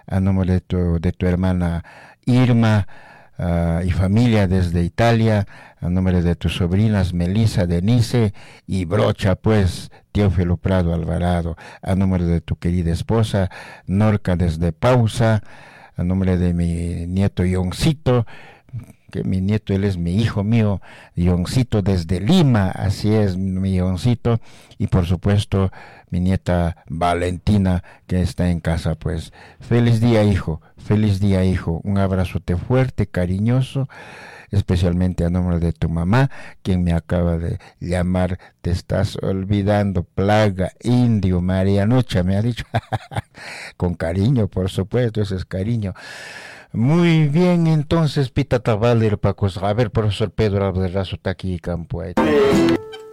a nombre de tu hermana Irma, y familia desde Italia, a nombre de tus sobrinas Melissa, Denise y Brocha, pues, Teófilo Prado Alvarado, a nombre de tu querida esposa Norca desde Pausa, a nombre de mi nieto Yoncito, que mi nieto, él es mi hijo mío, Yoncito desde Lima, así es, mi Yoncito, y por supuesto mi nieta Valentina, que está en casa. Pues feliz día, hijo, un abrazote fuerte, cariñoso, especialmente a nombre de tu mamá, quien me acaba de llamar, te estás olvidando, plaga, indio, Marianucha, me ha dicho, con cariño, por supuesto, ese es cariño. Muy bien, entonces, Pita Tavaler, Pacos. A ver, profesor Pedro Abderrazo, está aquí, campo.